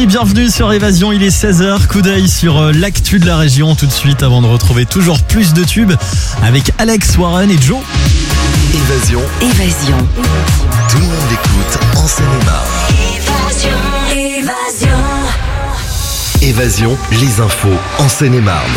bienvenue sur Évasion, il est 16h, coup d'œil sur l'actu de la région tout de suite avant de retrouver toujours plus de tubes avec Alex, Warren et Joe. Évasion. Tout le monde l'écoute en Seine-et-Marne. Évasion, les infos en Seine-et-Marne.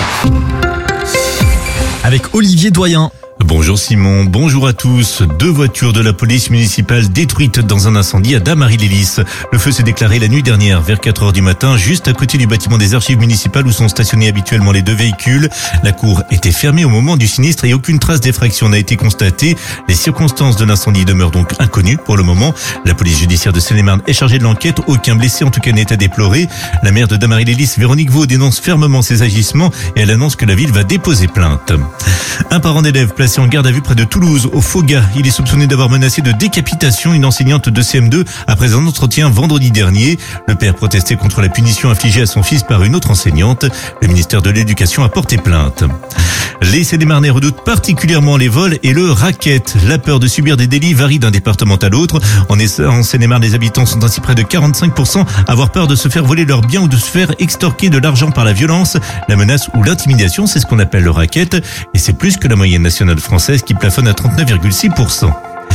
Avec Olivier Doyen. Bonjour Simon, bonjour à tous. 2 voitures de la police municipale détruites dans un incendie à Damary-lès-Lys. Le feu s'est déclaré la nuit dernière vers 4h du matin, juste à côté du bâtiment des archives municipales où sont stationnés habituellement les 2 véhicules. La cour était fermée au moment du sinistre et aucune trace d'effraction n'a été constatée. Les circonstances de l'incendie demeurent donc inconnues pour le moment. La police judiciaire de Seine-et-Marne est chargée de l'enquête. Aucun blessé en tout cas n'est à déplorer. La maire de Damary-lès-Lys, Véronique Vaux, dénonce fermement ces agissements et elle annonce que la ville va déposer plainte. Un parent d'élève placé en garde à vue près de Toulouse, au Foga. Il est soupçonné d'avoir menacé de décapitation une enseignante de CM2 après un entretien vendredi dernier. Le père protestait contre la punition infligée à son fils par une autre enseignante. Le ministère de l'Éducation a porté plainte. Les Seine-et-Marnais redoutent particulièrement les vols et le racket. La peur de subir des délits varie d'un département à l'autre. En Seine-et-Marne, les habitants sont ainsi près de 45% à avoir peur de se faire voler leurs biens ou de se faire extorquer de l'argent par la violence. La menace ou l'intimidation, c'est ce qu'on appelle le racket. Et c'est plus que la moyenne nationale française qui plafonne à 39,6%.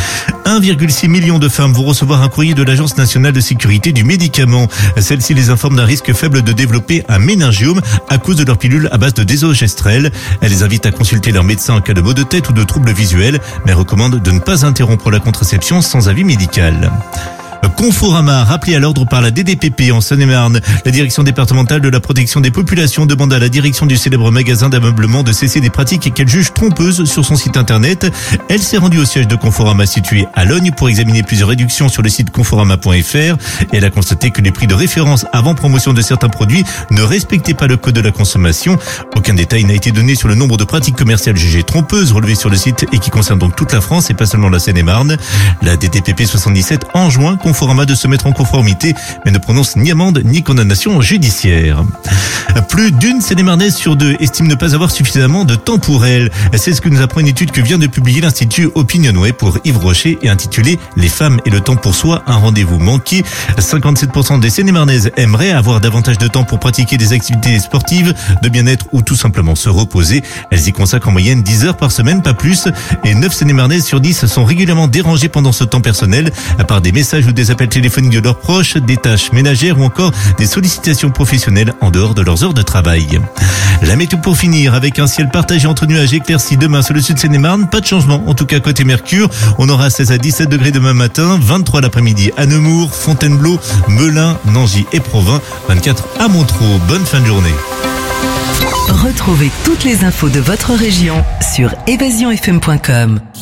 1,6 million de femmes vont recevoir un courrier de l'Agence nationale de sécurité du médicament. Celle-ci les informe d'un risque faible de développer un méningiome à cause de leur pilule à base de désogestrel. Elle les invite à consulter leur médecin en cas de maux de tête ou de troubles visuels, mais recommande de ne pas interrompre la contraception sans avis médical. Conforama, rappelé à l'ordre par la DDPP en Seine-et-Marne. La direction départementale de la protection des populations demande à la direction du célèbre magasin d'ameublement de cesser des pratiques qu'elle juge trompeuses sur son site internet. Elle s'est rendue au siège de Conforama situé à Logne pour examiner plusieurs réductions sur le site conforama.fr et elle a constaté que les prix de référence avant promotion de certains produits ne respectaient pas le code de la consommation. Aucun détail n'a été donné sur le nombre de pratiques commerciales jugées trompeuses relevées sur le site et qui concernent donc toute la France et pas seulement la Seine-et-Marne. La DDPP 77 enjoint Conforama de se mettre en conformité, mais ne prononce ni amende ni condamnation judiciaire. Plus d'une Seine-et-Marnaise sur 2 estime ne pas avoir suffisamment de temps pour elle. C'est ce que nous apprend une étude que vient de publier l'Institut Opinionway pour Yves Rocher et intitulée « Les femmes et le temps pour soi, un rendez-vous manqué ». 57% des Seine-et-Marnaises aimeraient avoir davantage de temps pour pratiquer des activités sportives, de bien-être ou tout simplement se reposer. Elles y consacrent en moyenne 10 heures par semaine, pas plus. Et 9 Seine-et-Marnaises sur 10 sont régulièrement dérangées pendant ce temps personnel par des messages ou des appels téléphoniques de leurs proches, des tâches ménagères ou encore des sollicitations professionnelles en dehors de leurs heures de travail. La météo pour finir avec un ciel partagé entre nuages et éclaircies demain sur le sud Seine-et-Marne. Pas de changement, en tout cas côté Mercure. On aura 16 à 17 degrés demain matin, 23 l'après-midi à Nemours, Fontainebleau, Melun, Nangy et Provins, 24 à Montreux. Bonne fin de journée. Retrouvez toutes les infos de votre région sur évasionfm.com.